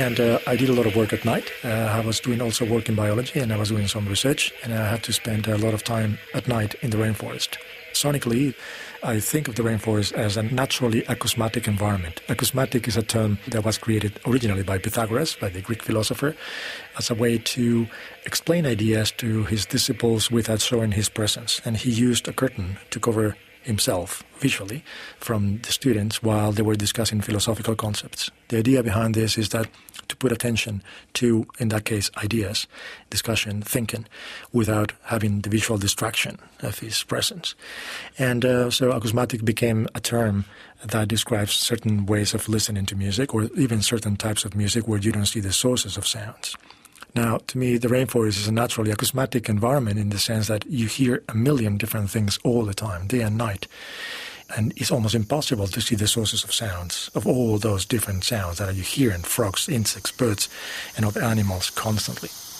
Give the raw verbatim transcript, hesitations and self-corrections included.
And uh, I did a lot of work at night. Uh, I was doing also work in biology, and I was doing some research, and I had to spend a lot of time at night in the rainforest. Sonically, I think of the rainforest as a naturally acousmatic environment. Acousmatic is a term that was created originally by Pythagoras, by the Greek philosopher, as a way to explain ideas to his disciples without showing his presence. And he used a curtain to cover himself visually from the students while they were discussing philosophical concepts. The idea behind this is that to put attention to, in that case, ideas, discussion, thinking, without having the visual distraction of his presence. And uh, so acousmatic became a term that describes certain ways of listening to music, or even certain types of music where you don't see the sources of sounds. Now, to me, the rainforest is a naturally acousmatic environment in the sense that you hear a million different things all the time, day and night. And it's almost impossible to see the sources of sounds, of all those different sounds that you hear in frogs, insects, birds, and other animals constantly.